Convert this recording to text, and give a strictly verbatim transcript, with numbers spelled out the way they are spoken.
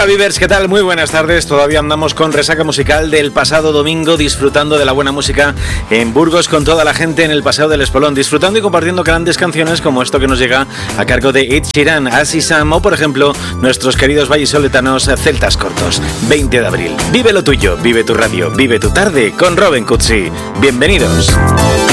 Hola Vivers, ¿qué tal? Muy buenas tardes. Todavía andamos con resaca musical del pasado domingo, disfrutando de la buena música en Burgos con toda la gente en el Paseo del Espolón, disfrutando y compartiendo grandes canciones como esto que nos llega a cargo de Ed Sheeran, As Is Sam, o por ejemplo nuestros queridos vallisoletanos Celtas Cortos. veinte de abril. Vive lo tuyo, vive tu radio, vive tu tarde con Robin Cutsi. Bienvenidos.